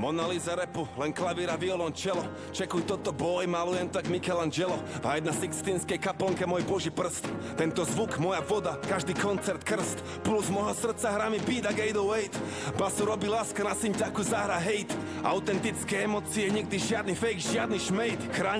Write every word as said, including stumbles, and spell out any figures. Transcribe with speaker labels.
Speaker 1: Mona Lisa rapu, len klavír a violončelo. Čekuj toto boj, malujem tak Michelangelo. A jedna sixtínskej kaplnke môj boží prst. Tento zvuk, moja voda, každý koncert krst. Plus môjho srdca hrá mi beat ak osem osem. Basu robí láska, na synťaku zahra hate. Autentické emócie, nikdy žiadny fake, žiadny šmejt. Chráň